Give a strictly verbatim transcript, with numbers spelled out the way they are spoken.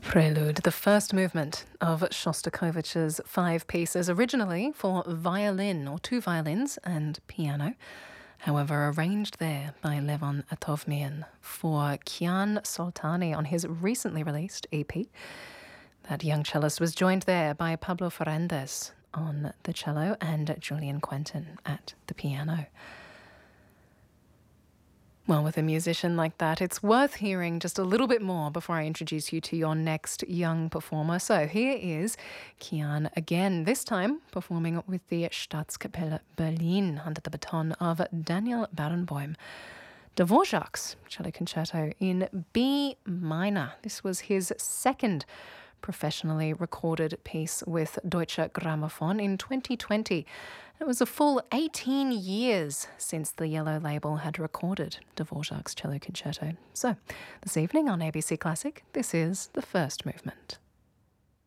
Prelude, the first movement of Shostakovich's five pieces, originally for violin or two violins and piano, however arranged there by Levon Atovmian for Kian Soltani on his recently released E P. That young cellist was joined there by Pablo Ferrandez on the cello and Julian Quentin at the piano. Well, with a musician like that, it's worth hearing just a little bit more before I introduce you to your next young performer. So here is Kian again, this time performing with the Staatskapelle Berlin under the baton of Daniel Barenboim. Dvorak's cello concerto in B minor. This was his second professionally recorded piece with Deutsche Grammophon in twenty twenty. It was a full eighteen years since the Yellow Label had recorded Dvorak's cello concerto. So, this evening on A B C Classic, this is the first movement.